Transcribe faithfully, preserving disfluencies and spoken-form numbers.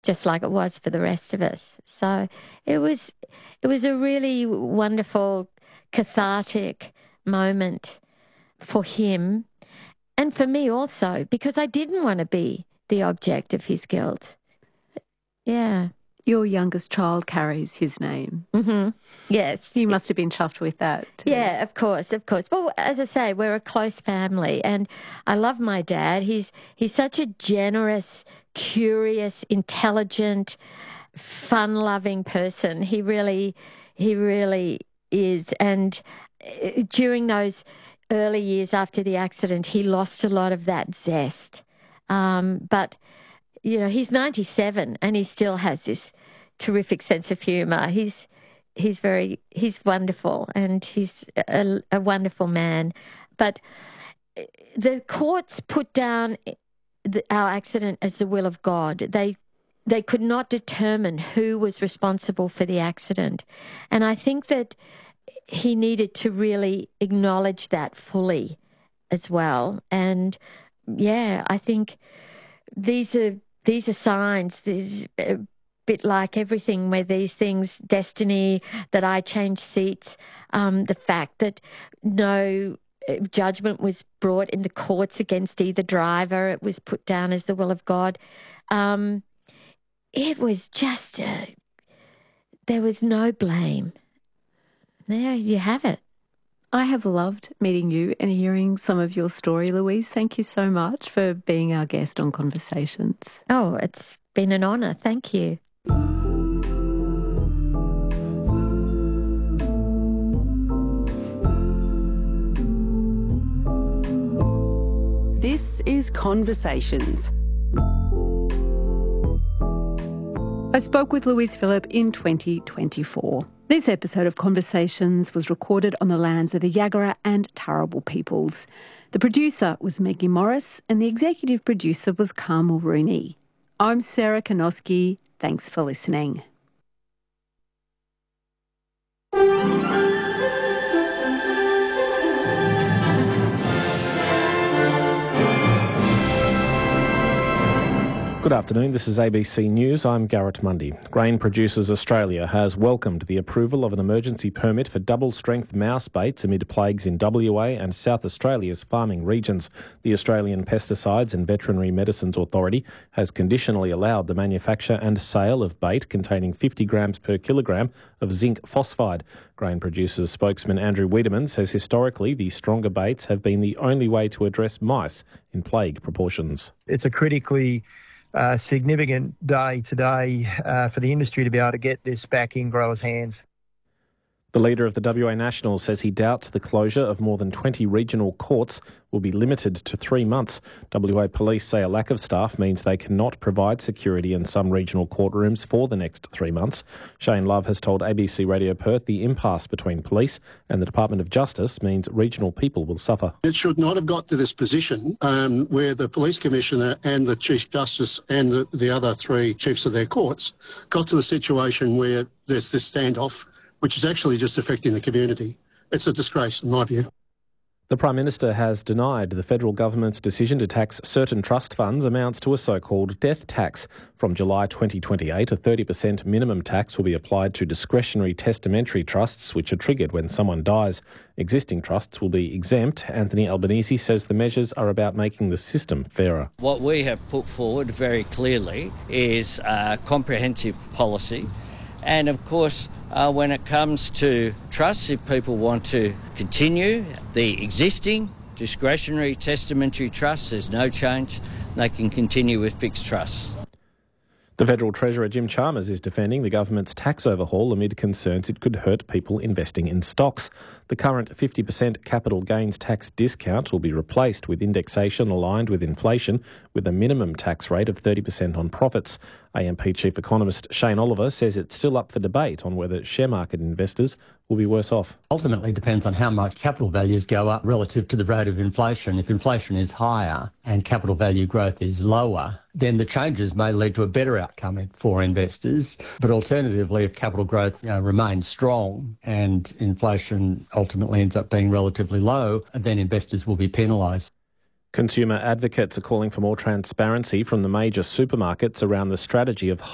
just like it was for the rest of us. So it was, it was a really wonderful, cathartic moment for him and for me also, because I didn't want to be the object of his guilt. Yeah. Your youngest child carries his name. Mm-hmm. Yes. You must have been chuffed with that too. Yeah, of course, of course. Well, as I say, we're a close family, and I love my dad. He's he's such a generous, curious, intelligent, fun-loving person. He really, he really is. And during those early years after the accident, he lost a lot of that zest. Um, but, you know, he's ninety-seven and he still has this terrific sense of humour. He's he's very, he's wonderful, and he's a, a wonderful man. But the courts put down the, our accident as the will of God. They they could not determine who was responsible for the accident. And I think that he needed to really acknowledge that fully as well. And yeah, I think these are these are signs. These a bit like everything where these things, destiny, that I changed seats, um, the fact that no judgment was brought in the courts against either driver. It was put down as the will of God. Um, it was just, a, there was no blame. There you have it. I have loved meeting you and hearing some of your story, Louise. Thank you so much for being our guest on Conversations. Oh, it's been an honour. Thank you. This is Conversations. I spoke with Louise Phillip in twenty twenty-four. This episode of Conversations was recorded on the lands of the Yagara and Turrbal peoples. The producer was Maggie Morris and the executive producer was Carmel Rooney. I'm Sarah Kanoski. Thanks for listening. Good afternoon, this is A B C News. I'm Garrett Mundy. Grain Producers Australia has welcomed the approval of an emergency permit for double-strength mouse baits amid plagues in W A and South Australia's farming regions. The Australian Pesticides and Veterinary Medicines Authority has conditionally allowed the manufacture and sale of bait containing fifty grams per kilogram of zinc phosphide. Grain Producers spokesman Andrew Wiedemann says historically the stronger baits have been the only way to address mice in plague proportions. It's a critically Uh, significant day today uh, for the industry to be able to get this back in growers' hands. The leader of the W A Nationals says he doubts the closure of more than twenty regional courts will be limited to three months. W A Police say a lack of staff means they cannot provide security in some regional courtrooms for the next three months. Shane Love has told A B C Radio Perth the impasse between police and the Department of Justice means regional people will suffer. It should not have got to this position um, where the Police Commissioner and the Chief Justice and the, the other three chiefs of their courts got to the situation where there's this standoff, which is actually just affecting the community. It's a disgrace, in my view. The Prime Minister has denied the federal government's decision to tax certain trust funds amounts to a so-called death tax. From July twenty twenty-eight, a thirty percent minimum tax will be applied to discretionary testamentary trusts, which are triggered when someone dies. Existing trusts will be exempt. Anthony Albanese says the measures are about making the system fairer. What we have put forward very clearly is a comprehensive policy. And of course, uh, when it comes to trusts, if people want to continue the existing discretionary testamentary trusts, there's no change. They can continue with fixed trusts. The Federal Treasurer Jim Chalmers is defending the government's tax overhaul amid concerns it could hurt people investing in stocks. The current fifty percent capital gains tax discount will be replaced with indexation aligned with inflation, with a minimum tax rate of thirty percent on profits. A M P Chief Economist Shane Oliver says it's still up for debate on whether share market investors will be worse off. Ultimately depends on how much capital values go up relative to the rate of inflation. If inflation is higher and capital value growth is lower, then the changes may lead to a better outcome for investors. But alternatively, if capital growth you know, remains strong and inflation ultimately ends up being relatively low, then investors will be penalised. Consumer advocates are calling for more transparency from the major supermarkets around the strategy of